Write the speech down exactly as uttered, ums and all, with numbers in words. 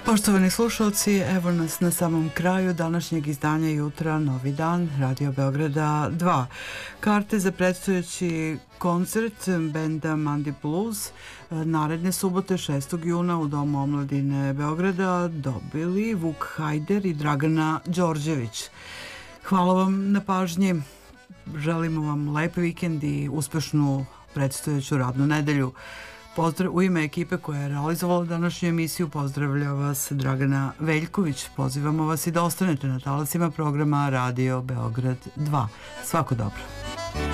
Poštovani slušalci, evo nas na samom kraju današnjeg izdanja Jutra, Novi dan, Radio Beograda dva. Karte za predstojeći koncert benda Mandi Blues naredne subote šestog juna u Domu omladine Beograda dobili Vuk Hajder i Dragana Đorđević. Hvala vam na pažnji, želimo vam lep vikend i uspešnu predstojeću radnu nedelju. Pozdrav, u ime ekipe koja je realizovala današnju emisiju pozdravlja vas Dragana Veljković. Pozivamo vas i da ostanete na talasima programa Radio Beograd dva. Svako dobro.